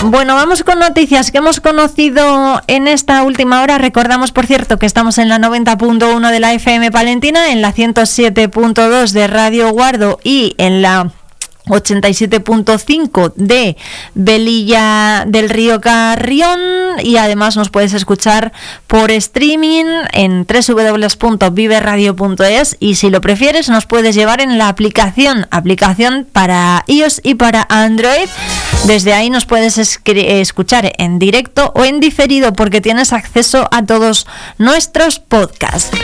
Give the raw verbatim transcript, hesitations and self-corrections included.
Bueno, vamos con noticias que hemos conocido en esta última hora. Recordamos, por cierto, que estamos en la noventa punto uno de la F M Palentina, en la ciento siete punto dos de Radio Guardo y en la ochenta y siete punto cinco de Velilla del Río Carrión, y además nos puedes escuchar por streaming en doble u doble u doble u punto vive radio punto es, y si lo prefieres nos puedes llevar en la aplicación aplicación para iOS y para Android. Desde ahí nos puedes escuchar en directo o en diferido, porque tienes acceso a todos nuestros podcasts.